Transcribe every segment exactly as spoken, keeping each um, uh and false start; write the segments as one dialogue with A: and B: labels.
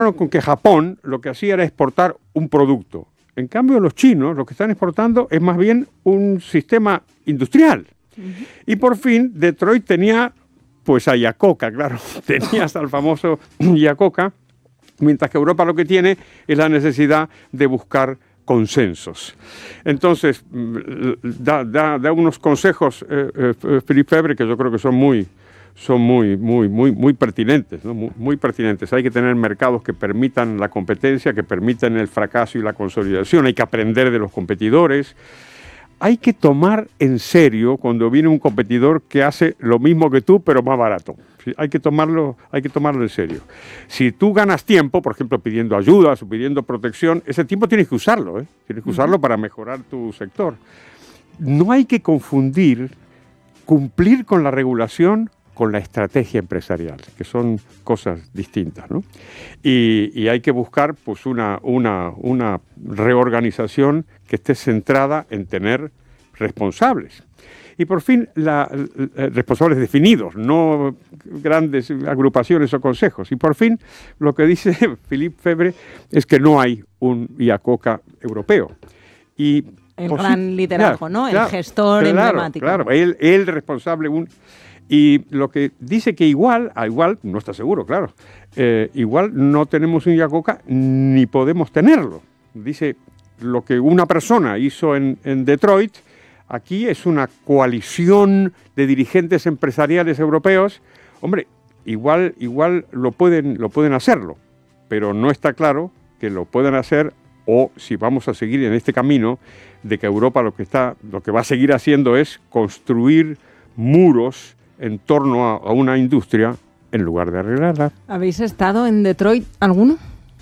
A: con que Japón lo que hacía era exportar un producto. En cambio, los chinos lo que están exportando es más bien un sistema industrial. Uh-huh. Y por fin, Detroit tenía pues a Yacoca, claro, tenías al famoso Yacoca, mientras que Europa lo que tiene es la necesidad de buscar consensos. Entonces, da, da, da unos consejos, eh, eh, Philippe Fabre, que yo creo que son muy, son muy, muy, muy, muy pertinentes, ¿no? Muy, muy pertinentes. Hay que tener mercados que permitan la competencia, que permitan el fracaso y la consolidación. Hay que aprender de los competidores. Hay que tomar en serio cuando viene un competidor que hace lo mismo que tú, pero más barato. ¿Sí? Hay que tomarlo, hay que tomarlo en serio. Si tú ganas tiempo, por ejemplo, pidiendo ayudas o pidiendo protección, ese tiempo tienes que usarlo, ¿eh? Tienes que usarlo uh-huh. para mejorar tu sector. No hay que confundir cumplir con la regulación con la estrategia empresarial, que son cosas distintas, ¿no? Y, y hay que buscar pues una, una, una reorganización que esté centrada en tener responsables. Y por fin, la, la, responsables definidos, no grandes agrupaciones o consejos. Y por fin, lo que dice Philippe Fabre es que no hay un Yacoca europeo. Y
B: el pues, gran liderazgo, claro, ¿no? El claro, gestor
A: claro,
B: emblemático.
A: Claro, él, él responsable... Un, Y lo que dice que igual, a igual, no está seguro, claro, eh, igual no tenemos un Yacoca ni podemos tenerlo. Dice, lo que una persona hizo en, en Detroit, aquí es una coalición de dirigentes empresariales europeos. Hombre, igual, igual lo pueden, lo pueden hacerlo, pero no está claro que lo puedan hacer o si vamos a seguir en este camino de que Europa lo que, está, lo que va a seguir haciendo es construir muros en torno a, a una industria en lugar de arreglarla.
B: ¿Habéis estado en Detroit alguno?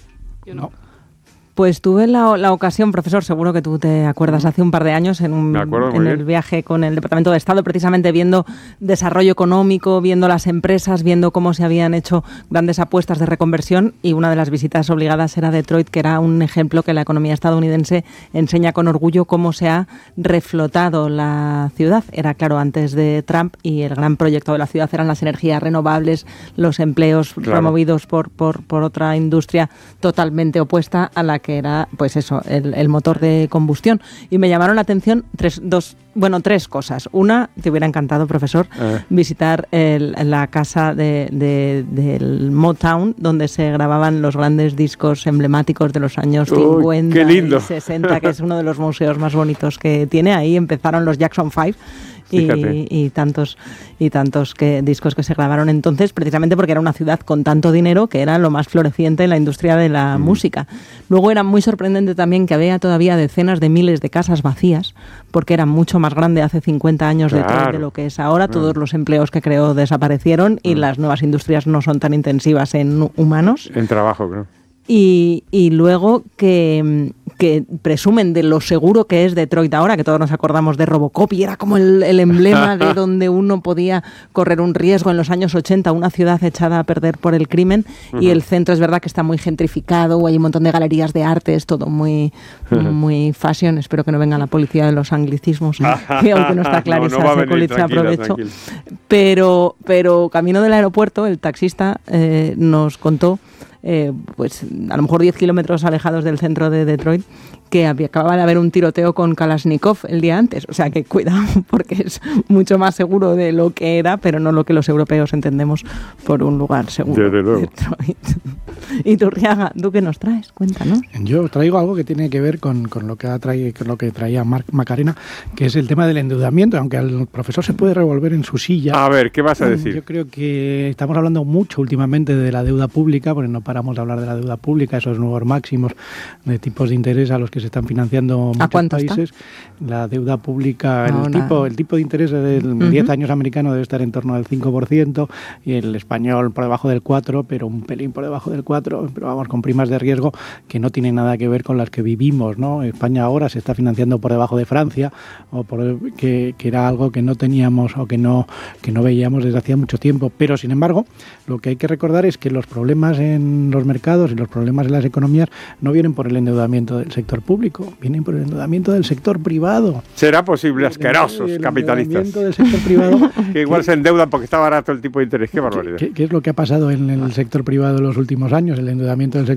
C: Yo no.
B: Pues tuve la, la ocasión, profesor, seguro que tú te acuerdas, hace un par de años en, un, en el viaje con el Departamento de Estado, precisamente viendo desarrollo económico, viendo las empresas, viendo cómo se habían hecho grandes apuestas de reconversión, y una de las visitas obligadas era Detroit, que era un ejemplo que la economía estadounidense enseña con orgullo cómo se ha reflotado la ciudad. Era, claro, antes de Trump, y el gran proyecto de la ciudad eran las energías renovables, los empleos claro. promovidos por, por, por otra industria totalmente opuesta a la que que era, pues eso, el, el motor de combustión. Y me llamaron la atención tres, dos, bueno, tres cosas. Una, te hubiera encantado, profesor, eh. visitar el, la casa de, de, del Motown, donde se grababan los grandes discos emblemáticos de los años Uy, cincuenta
A: qué lindo.
B: Y sesenta, que es uno de los museos más bonitos que tiene. Ahí empezaron los Jackson Five. Y, y tantos y tantos que, discos que se grabaron entonces, precisamente porque era una ciudad con tanto dinero que era lo más floreciente en la industria de la mm. música. Luego era muy sorprendente también que había todavía decenas de miles de casas vacías, porque era mucho más grande hace cincuenta años claro. Detroit de lo que es ahora. Mm. Todos los empleos que creó desaparecieron y mm. las nuevas industrias no son tan intensivas en humanos.
A: En trabajo, creo.
B: Y, y luego que, que presumen de lo seguro que es Detroit ahora, que todos nos acordamos de Robocop y era como el, el emblema de donde uno podía correr un riesgo en los años ochenta, una ciudad echada a perder por el crimen. Uh-huh. Y el centro es verdad que está muy gentrificado, hay un montón de galerías de arte, es todo muy, uh-huh. muy fashion. Espero que no venga la policía de los anglicismos, que aunque no está Clarisa no, no Sekulic, aprovecho. Pero, pero camino del aeropuerto, el taxista eh, nos contó Eh, pues a lo mejor diez kilómetros alejados del centro de Detroit, que había, acababa de haber un tiroteo con Kalashnikov el día antes. O sea que cuidado, porque es mucho más seguro de lo que era, pero no lo que los europeos entendemos por un lugar seguro.
A: Desde luego.
B: Detroit. Y Turriaga, ¿tú qué nos traes? Cuéntanos.
C: Yo traigo algo que tiene que ver con, con, lo, que trae, con lo que traía Marc Macarena, que es el tema del endeudamiento, aunque al profesor se puede revolver en su silla.
A: A ver, ¿qué vas a decir?
C: Yo creo que estamos hablando mucho últimamente de la deuda pública, porque no paramos de hablar de la deuda pública, esos nuevos máximos de tipos de interés a los que se están financiando muchos países. Está? La deuda pública, no, el, tipo, el tipo de interés del uh-huh. diez años americano debe estar en torno al cinco por ciento y el español por debajo del cuatro por ciento, pero un pelín por debajo del cuatro por ciento, pero vamos, con primas de riesgo que no tienen nada que ver con las que vivimos, ¿no? España ahora se está financiando por debajo de Francia, o por, que, que era algo que no teníamos o que no, que no veíamos desde hacía mucho tiempo. Pero, sin embargo, lo que hay que recordar es que los problemas en los mercados y los problemas en las economías no vienen por el endeudamiento del sector público, vienen por el endeudamiento del sector privado.
A: ¿Será posible, asquerosos
C: el
A: capitalistas?
C: El endeudamiento del sector privado.
A: Que igual que, se endeudan porque está barato el tipo de interés. Qué barbaridad.
C: ¿Qué, qué es lo que ha pasado en el sector privado en los últimos años? El endeudamiento del sector